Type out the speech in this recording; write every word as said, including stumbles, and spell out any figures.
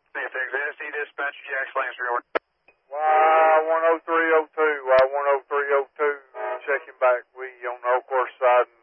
See if there's N S D dispatch, Jackson Lancer, over. Y one oh three oh two, Y one oh three oh two, checking back. We on the Oak Horse side.